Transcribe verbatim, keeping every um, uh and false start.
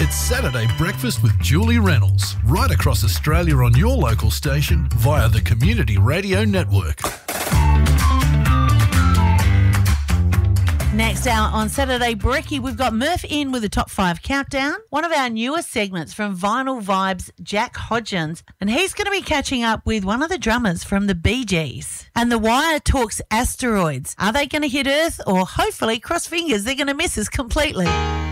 It's Saturday Breakfast with Julie Reynolds, right across Australia on your local station via the Community Radio Network. Next out on Saturday Brekkie, we've got Murph in with the top five countdown, one of our newer segments from Vinyl Vibes, Jack Hodgins, and he's going to be catching up with one of the drummers from the Bee Gees. And The Wire talks asteroids. Are they going to hit Earth, or hopefully, cross fingers, they're going to miss us completely?